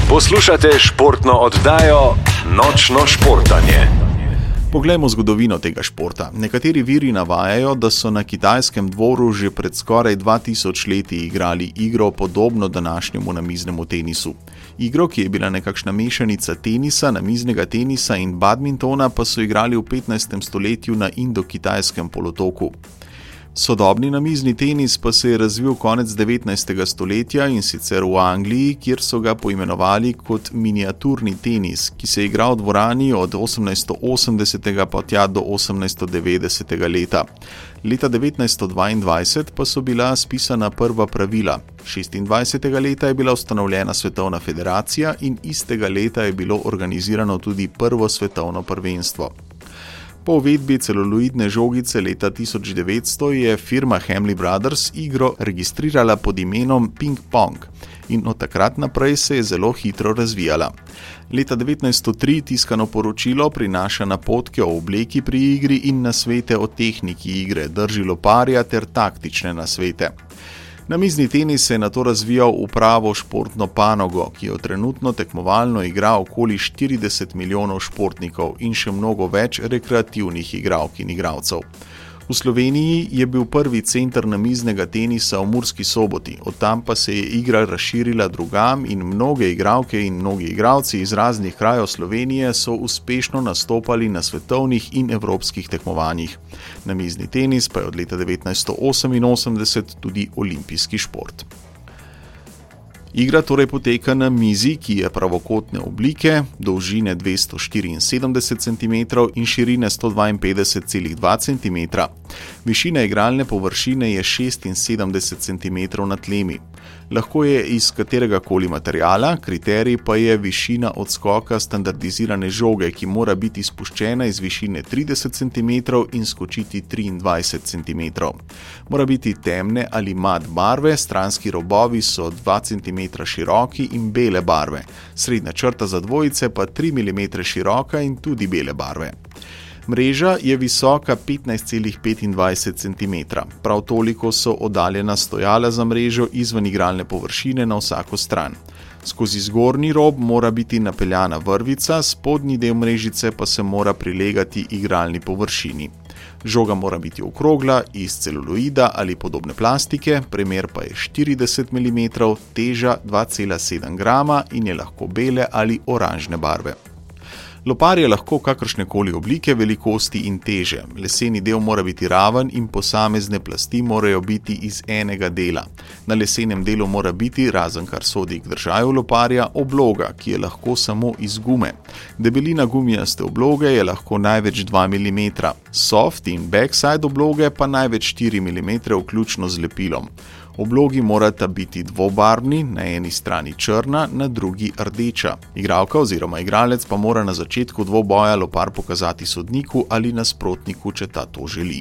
Poslušate športno oddajo Nočno športanje. Poglejmo zgodovino tega športa. Nekateri viri navajajo, da so na kitajskem dvoru že pred skoraj 2000 leti igrali igro podobno današnjemu namiznemu tenisu. Igro, ki je bila nekakšna mešanica tenisa, namiznega tenisa in badmintona, pa so igrali v 15. stoletju na Indo-Kitajskem polotoku. Sodobni namizni tenis pa se je razvil konec 19. stoletja in sicer v Angliji, kjer so ga poimenovali kot miniaturni tenis, ki se je igral v dvorani od 1880. pa tja do 1890. leta. Leta 1922 pa so bila spisana prva pravila. 26. leta je bila ustanovljena Svetovna federacija in istega leta je bilo organizirano tudi prvo svetovno prvenstvo. Po uvedbi celuloidne žogice leta 1900 je firma Hamley Brothers igro registrirala pod imenom Ping Pong in od takrat naprej se je zelo hitro razvijala. Leta 1903 tiskano poročilo prinaša napotke o obleki pri igri in nasvete o tehniki igre, drži loparja ter taktične nasvete. Namizni tenis se je nato razvijal v pravo športno panogo, ki jo trenutno tekmovalno igra okoli 40 milijonov športnikov in še mnogo več rekreativnih igralk in igralcev. V Sloveniji je bil prvi center namiznega tenisa v Murski Soboti, od tam pa se je igra razširila drugam in mnoge igralke in mnogi igralci iz raznih krajev Slovenije so uspešno nastopali na svetovnih in evropskih tekmovanjih. Namizni tenis pa je od leta 1988 tudi olimpijski šport. Igra torej poteka na mizi, ki je pravokotne oblike, dolžine 274 cm in širine 152,2 cm. Višina igralne površine je 76 cm nad tlemi. Lahko je iz katerega koli materiala, kriterij pa je višina odskoka standardizirane žoge, ki mora biti spuščena iz višine 30 cm in skočiti 23 cm. Mora biti temne ali mat barve, stranski robovi so 2 cm široki in bele barve, srednja črta za dvojice pa 3 mm široka in tudi bele barve. Mreža je visoka 15,25 cm, prav toliko so oddaljena stojala za mrežo izven igralne površine na vsako stran. Skozi zgornji rob mora biti napeljana vrvica, spodnji del mrežice pa se mora prilegati igralni površini. Žoga mora biti okrogla, iz celuloida ali podobne plastike, premer pa je 40 mm, teža 2,7 grama in je lahko bele ali oranžne barve. Lopar je lahko kakršnekoli oblike, velikosti in teže. Leseni del mora biti raven in posamezne plasti morajo biti iz enega dela. Na lesenem delu mora biti, razen kar sodi k držaju loparja, obloga, ki je lahko samo iz gume. Debelina gumijaste obloge je lahko največ 2 mm, soft in backside obloge pa največ 4 mm, vključno z lepilom. Oblogi morata biti dvobarvni, na eni strani črna, na drugi rdeča. Igralka oziroma igralec pa mora na začetku dvoboja lopar pokazati sodniku ali nasprotniku, če ta to želi.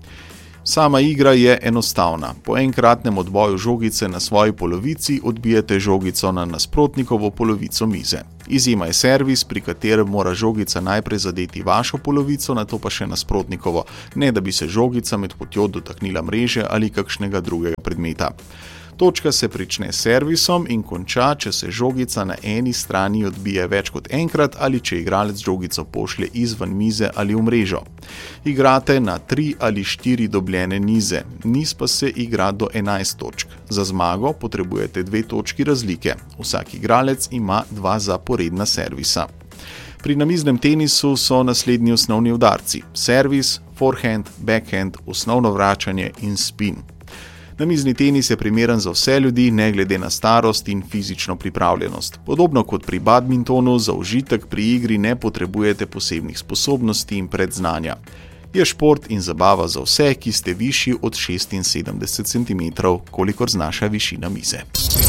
Sama igra je enostavna. Po enkratnem odboju žogice na svoji polovici odbijete žogico na nasprotnikovo polovico mize. Izjema je servis, pri katerem mora žogica najprej zadeti vašo polovico, nato pa še nasprotnikovo, ne da bi se žogica med potjo dotaknila mreže ali kakšnega drugega predmeta. Točka se prične s servisom in konča, če se žogica na eni strani odbije več kot enkrat ali če igralec žogico pošlje izven mize ali v mrežo. Igrate na 3 ali 4 dobljene nize, niz pa se igra do 11 točk. Za zmago potrebujete 2 točki razlike. Vsak igralec ima 2 zaporedna servisa. Pri namiznem tenisu so naslednji osnovni udarci: servis, forehand, backhand, osnovno vračanje in spin. Namizni tenis je primeren za vse ljudi, ne glede na starost in fizično pripravljenost. Podobno kot pri badmintonu, za užitek pri igri ne potrebujete posebnih sposobnosti in predznanja. Je šport in zabava za vse, ki ste višji od 76 cm, kolikor znaša višina mize.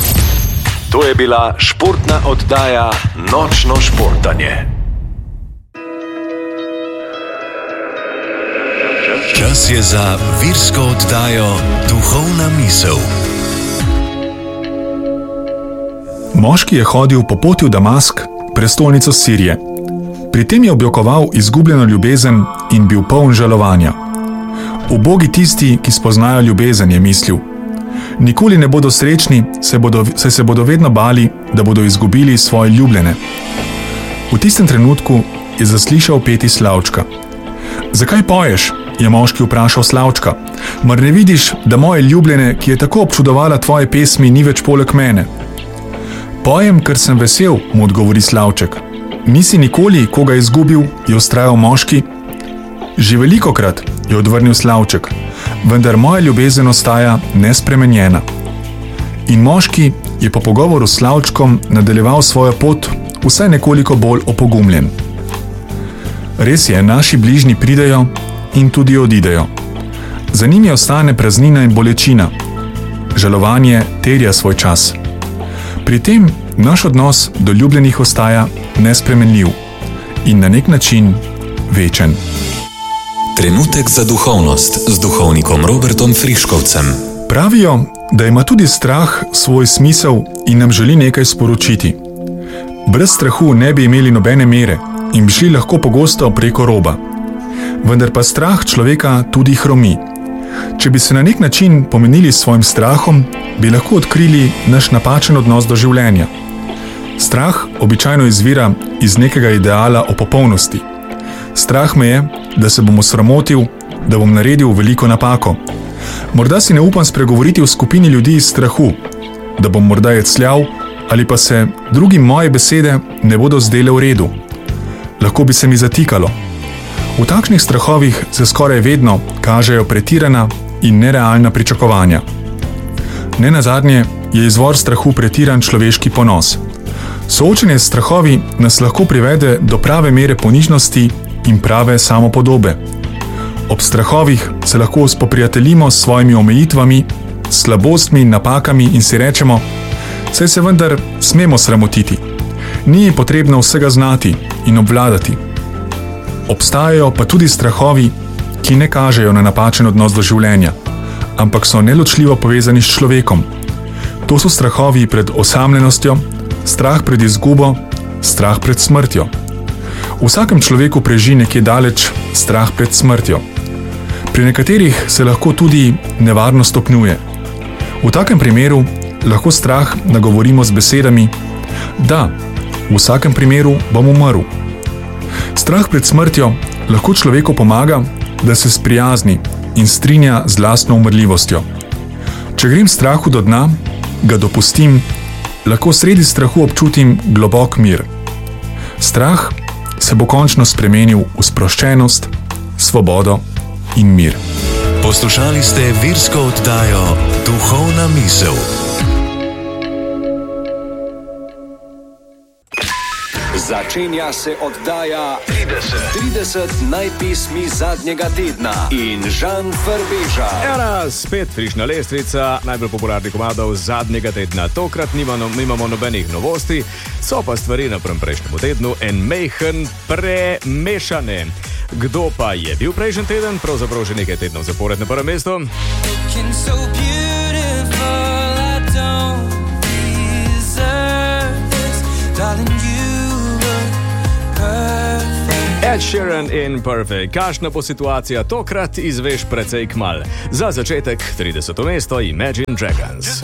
To je bila športna oddaja Nočno športanje. Čas je za virsko oddajo Duhovna misel. Moški je hodil po poti v Damask, prestolnico Sirije. Pri tem je objokoval izgubljeno ljubezen in bil poln žalovanja. Ubogi tisti, ki spoznajo ljubezen, je mislil. Nikoli ne bodo srečni, saj se bodo vedno bali, da bodo izgubili svoje ljubljene. V tistem trenutku je zaslišal peti Slavčka. Zakaj poješ? Je moški vprašal Slavčka. Mar ne vidiš, da moje ljubljene, ki je tako občudovala tvoje pesmi, ni več poleg mene? Pojem, ker sem vesel, mu odgovori Slavček. Nisi nikoli koga izgubil, je vztrajal moški. Že velikokrat, je odvrnil Slavček, vendar moja ljubezen ostaja nespremenjena. In moški je po pogovoru s Slavčkom nadaljeval svojo pot, vsaj nekoliko bolj opogumljen. Res je, naši bližnji pridejo in tudi odidejo. Za njimi ostane praznina in bolečina. Žalovanje terja svoj čas. Pri tem naš odnos do ljubljenih ostaja nespremenljiv in na nek način večen. Trenutek za duhovnost z duhovnikom Robertom Friškovcem. Pravijo, da ima tudi strah svoj smisel in nam želi nekaj sporočiti. Brez strahu ne bi imeli nobene mere in bi šli lahko pogosto preko roba. Vendar pa strah človeka tudi hromi. Če bi se na nek način pomenili s svojim strahom, bi lahko odkrili naš napačen odnos do življenja. Strah običajno izvira iz nekega ideala o popolnosti. Strah me je, da se bom osramotil, da bom naredil veliko napako. Morda si ne upam spregovoriti v skupini ljudi iz strahu, da bom morda jecljal ali pa se drugim moje besede ne bodo zdele v redu. Lahko bi se mi zatikalo. V takšnih strahovih se skoraj vedno kažejo pretirana in nerealna pričakovanja. Nenazadnje je izvor strahu pretiran človeški ponos. Soočenje s strahovi nas lahko privede do prave mere ponižnosti in prave samopodobe. Ob strahovih se lahko spoprijateljimo s svojimi omejitvami, slabostmi in napakami in si rečemo, saj se vendar smemo sramotiti. Ni potrebno vsega znati in obvladati. Obstajajo pa tudi strahovi, ki ne kažejo na napačen odnos do življenja, ampak so neločljivo povezani s človekom. To so strahovi pred osamljenostjo, strah pred izgubo, strah pred smrtjo. V vsakem človeku preži nekje daleč strah pred smrtjo. Pri nekaterih se lahko tudi nevarno stopnjuje. V takem primeru lahko strah nagovorimo z besedami: da, v vsakem primeru bom umrl. Strah pred smrtjo lahko človeku pomaga, da se sprijazni in strinja z lastno umrljivostjo. Če grem strahu do dna, ga dopustim, lahko sredi strahu občutim globok mir. Strah se bo končno spremenil v sproščenost, svobodo in mir. Poslušali ste virsko oddajo Duhovna misel. Začenja se oddaja 30 najpismi zadnjega tedna in Žan Frbeža. Ena spet frišna lestvica najbolj popularnih komadov zadnjega tedna. Tokrat nimamo nobenih novosti, so pa stvari napram prejšnjemu tednu en mehen premešane. Kdo pa je bil prejšnji teden? Pravzaprav že nekaj tednov zapored na prvem mestu. Ed Sheeran in Perfect. Kakšna bo situacija tokrat, izveš precej kmalu. Za začetek 30. mesto Imagine Dragons.